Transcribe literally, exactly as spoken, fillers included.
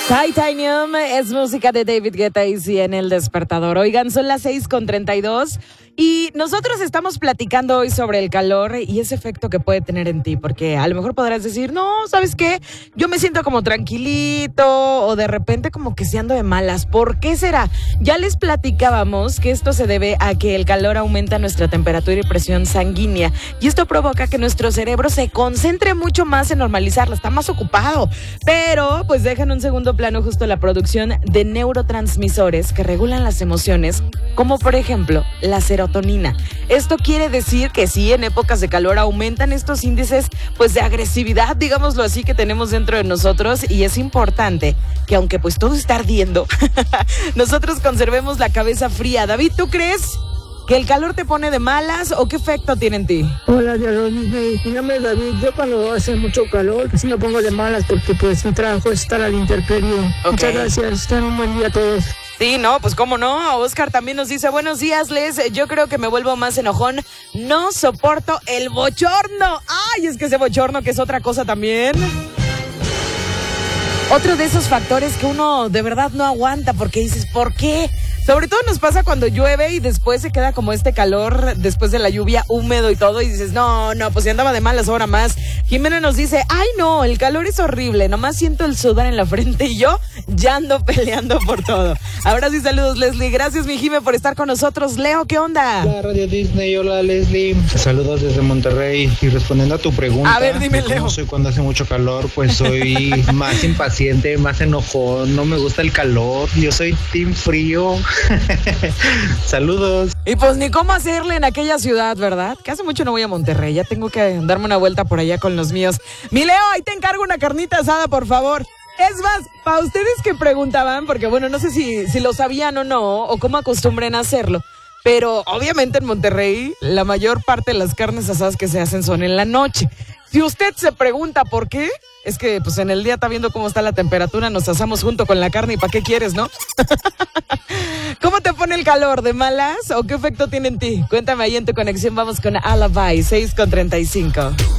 Titanium es música de David Guetta y sí en El Despertador. Oigan, son las seis con treinta y dos y nosotros estamos platicando hoy sobre el calor y ese efecto que puede tener en ti, porque a lo mejor podrás decir, no, ¿sabes qué? Yo me siento como tranquilito o de repente como que se ando de malas. ¿Por qué será? Ya les platicábamos que esto se debe a que el calor aumenta nuestra temperatura y presión sanguínea y esto provoca que nuestro cerebro se concentre mucho más en normalizarla, está más ocupado, pero pues dejan un segundo plano justo la producción de neurotransmisores que regulan las emociones, como por ejemplo la serotonina. Esto quiere decir que sí, en épocas de calor aumentan estos índices pues de agresividad, digámoslo así, que tenemos dentro de nosotros, y es importante que aunque pues todo está ardiendo, nosotros conservemos la cabeza fría. David, ¿tú crees que el calor te pone de malas o qué efecto tiene en ti? Hola, Dios, mi nombre es David. Yo cuando hace mucho calor, pues sí me pongo de malas porque pues mi trabajo es estar al intemperie. Okay. Muchas gracias, tengan un buen día a todos. Sí, no, pues cómo no. Oscar también nos dice, buenos días, Les, yo creo que me vuelvo más enojón, no soporto el bochorno. Ay, es que ese bochorno que es otra cosa también. Otro de esos factores que uno de verdad no aguanta porque dices, ¿por qué? Sobre todo nos pasa cuando llueve y después se queda como este calor después de la lluvia húmedo y todo y dices, no, no, pues si andaba de malas ahora más. Jimena nos dice, ay no, el calor es horrible, nomás siento el sudor en la frente y yo ya ando peleando por todo. Ahora sí, saludos, Leslie. Gracias, mi Jime, por estar con nosotros. Leo, ¿qué onda? Hola, Radio Disney. Hola, Leslie. Saludos desde Monterrey. Y respondiendo a tu pregunta, a ver, dime, Leo. ¿Cómo soy cuando hace mucho calor? Pues soy más impaciente, más enojón. No me gusta el calor. Yo soy team frío. Saludos. Y pues ni cómo hacerle en aquella ciudad, ¿verdad? Que hace mucho no voy a Monterrey. Ya tengo que darme una vuelta por allá con los míos. Mi Leo, ahí te encargo una carnita asada, por favor. Es más, para ustedes que preguntaban, porque bueno, no sé si, si lo sabían o no, o cómo acostumbren a hacerlo, pero obviamente en Monterrey la mayor parte de las carnes asadas que se hacen son en la noche. Si usted se pregunta por qué, es que pues en el día está viendo cómo está la temperatura, nos asamos junto con la carne y ¿para qué quieres, no? ¿Cómo te pone el calor? ¿De malas? ¿O qué efecto tiene en ti? Cuéntame ahí en tu conexión. Vamos con Alibi, seis con treinta y cinco.